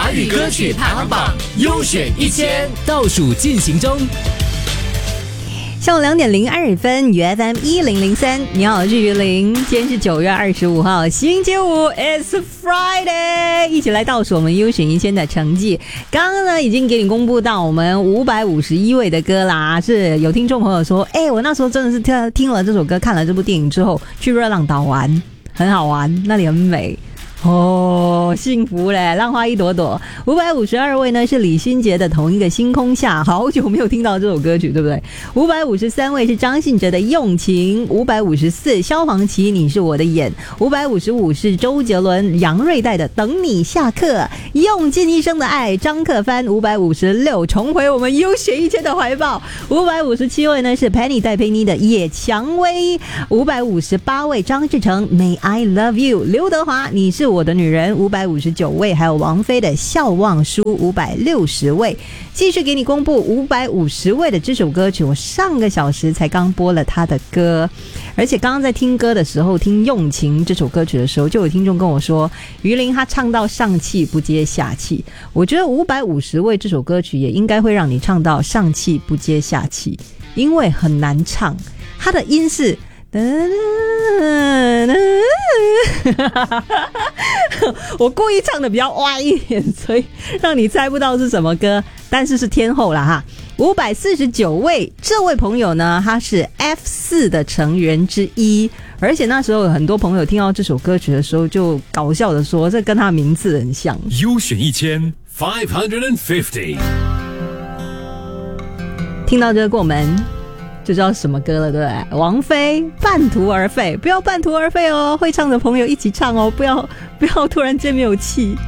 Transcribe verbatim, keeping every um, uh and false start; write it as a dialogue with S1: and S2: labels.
S1: 华语歌曲排行榜优选一千倒数进行中。
S2: 下午两点零二分 ，U F M 一零零三，你好，我是于林。今天是九月二十五号，星期五 ，It's Friday， 一起来倒数我们优选一千的成绩。刚刚呢，已经给你公布到我们五百五十一位的歌啦。是有听众朋友说，哎、欸，我那时候真的是听听了这首歌，看了这部电影之后，去热浪岛玩，很好玩，那里很美。哦，幸福嘞！浪花一朵朵。五百五十二位呢是李心洁的《同一个星空下》，好久没有听到这首歌曲，对不对？五百五十三位是张信哲的《用情》，五百五十四萧煌奇《你是我的眼》，五百五十五是周杰伦杨瑞代的《等你下课》，用尽一生的爱张克帆，五百五十六重回我们优选一千的怀抱，五百五十七位呢是 Penny 戴佩妮的《野蔷薇》，五百五十八位张志成《May I Love You》，刘德华《你是我的女人》，五百五十九位，还有王菲的《笑忘书》，五百六十位。继续给你公布五百五十位的这首歌曲，我上个小时才刚播了他的歌，而且刚刚在听歌的时候，听《用情》这首歌曲的时候，就有听众跟我说，于林他唱到上气不接下气。我觉得五百五十位这首歌曲也应该会让你唱到上气不接下气，因为很难唱，它的音是我故意唱的比较歪一点，所以让你猜不到是什么歌，但是是天后啦哈。五百四十九位，这位朋友呢，他是 F 四 的成员之一，而且那时候有很多朋友听到这首歌曲的时候就搞笑的说，这跟他名字很像。
S1: 优选一千 five fifty，
S2: 听到这个过门就知道什么歌了，对不对？王菲《半途而废》，不要半途而废哦，会唱的朋友一起唱哦，不要不要突然间没有气。